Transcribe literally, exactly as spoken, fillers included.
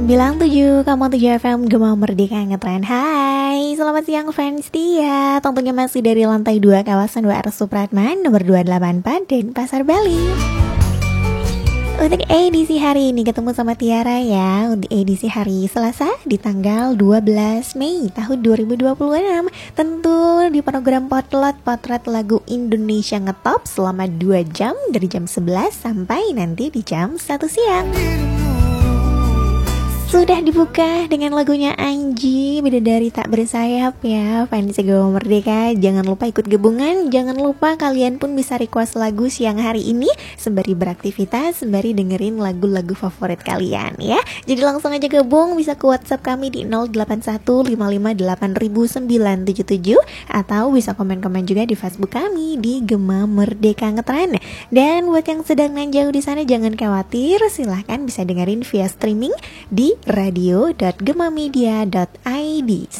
sembilan puluh tujuh koma tujuh F M Gema Merdeka Ngetren. Hai, selamat siang fans dia. Tentunya masih dari lantai dua kawasan W R Supratman nomor dua delapan empat dan Pasar Bali. Untuk edisi hari ini ketemu sama Tiara ya. Untuk edisi hari Selasa di tanggal dua belas Mei tahun dua ribu dua puluh enam. Tentu di program Potlot Potret Lagu Indonesia Ngetop selama dua jam dari jam sebelas sampai nanti di jam satu siang. Sudah dibuka dengan lagunya Anji, Bidadari Tak Bersayap ya. Fans Gema Merdeka, jangan lupa ikut gabungan. Jangan lupa kalian pun bisa request lagu siang hari ini sembari beraktivitas, sembari dengerin lagu-lagu favorit kalian ya. Jadi langsung aja gabung, bisa ke WhatsApp kami di nol delapan satu lima lima delapan sembilan tujuh tujuh atau bisa komen-komen juga di Facebook kami di Gema Merdeka Ngetren. Dan buat yang sedang nan jauh di sana jangan khawatir, silahkan bisa dengerin via streaming di radio dot gemamedia dot i d.